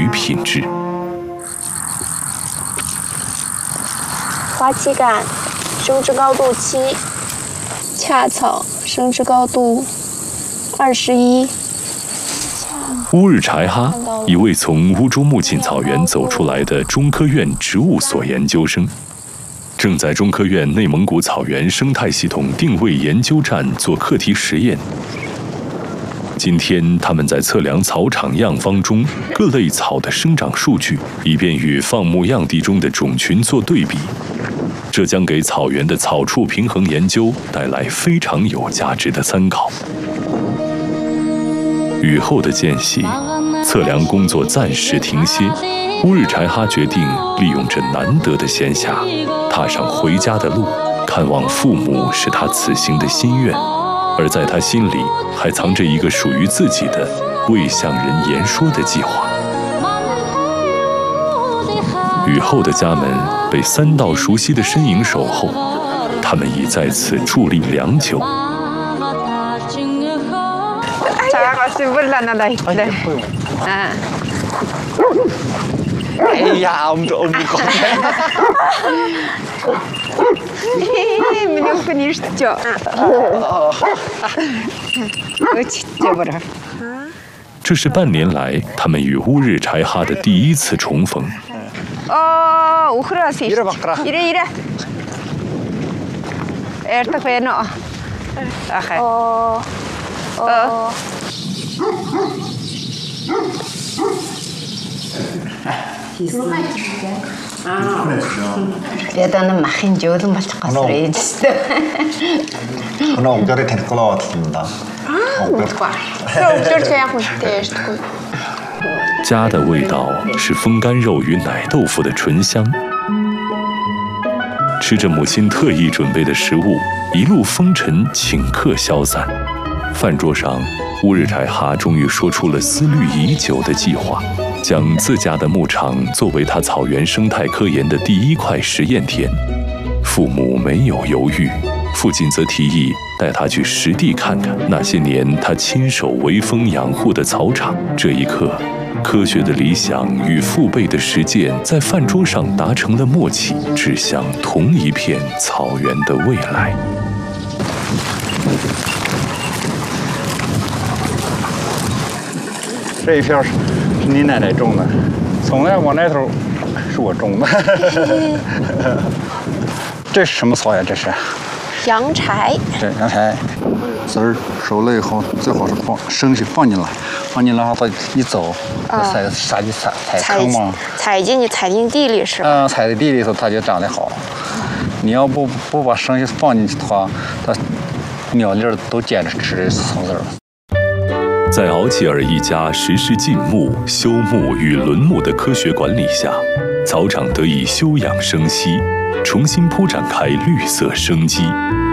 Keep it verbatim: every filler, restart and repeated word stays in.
与品质。 花期感，生殖高度七，恰草生殖高度二十一。 乌日柴哈，一位从乌珠穆沁草原走出来的中科院植物所研究生，正在中科院内蒙古草原生态系统定位研究站做课题实验。今天，他们在测量草场样方中各类草的生长数据，以便与放牧样地中的种群做对比。这将给草原的草畜平衡研究带来非常有价值的参考。雨后的间隙，测量工作暂时停歇。乌日柴哈决定利用这难得的闲暇，踏上回家的路，看望父母是他此行的心愿。而在他心里，还藏着一个属于自己的未向人言说的计划。雨后的家门被三道熟悉的身影守候，他们已在此伫立良久。 哎呀，我们这我们搞。 Мне книжечка. Очень добро. 这是半年来他们与乌日柴哈的第一次重逢。 哦，乌克兰是。이래 바꿔라. 이래 이래. 에르타 회노. 아하. 어. 어. 야다는 막힌 저도 맞을 것으로 했어. 오늘 옥절에 될 것 같습니다. 옥절. 옥절 제약 때是家的味道是风干肉与奶豆腐的醇香。吃着母亲特意准备的食物，一路风尘，顷刻消散。饭桌上，乌日柴哈终于说出了思虑已久的计划。将自家的牧场作为他草原生态科研的第一块实验田，父母没有犹豫，父亲则提议带他去实地看看那些年他亲手围封养护的草场。这一刻，科学的理想与父辈的实践在饭桌上达成了默契，指向同一片草原的未来。 这一片是是你奶奶种的，从那往那头是我种的。这是什么草呀？这是阳柴。 这阳柴，籽儿熟了以后，最好是放生去放进来，放进来的话，它一走，它撒撒进踩踩坑嘛， 踩进去踩进地里是吧？ 嗯，踩在地里头，它就长得好。你要不不把生去放进去的话，它鸟粒儿都捡着吃这草籽儿。 在敖齐尔一家实施禁牧、休牧与轮牧的科学管理下，草场得以休养生息，重新铺展开绿色生机。